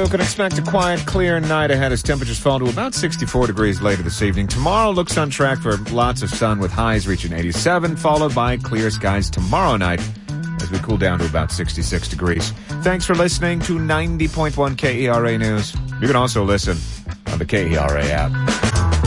you can expect a quiet, clear night ahead as temperatures fall to about 64 degrees later this evening. Tomorrow looks on track for lots of sun with highs reaching 87, followed by clear skies tomorrow night as we cool down to about 66 degrees. Thanks for listening to 90.1 KERA News. You can also listen on the KERA app.